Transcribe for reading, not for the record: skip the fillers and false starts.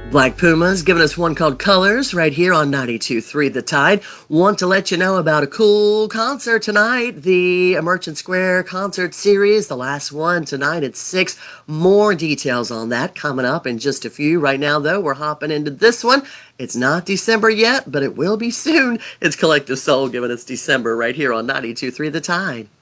Black Pumas giving us one called Colors right here on 92.3 The Tide. Want to let you know about a cool concert tonight, the Merchant Square Concert Series, the last one tonight at 6. More details on that coming up in just a few. Right now, though, we're hopping into this one. It's not December yet, but it will be soon. It's Collective Soul giving us December right here on 92.3 The Tide.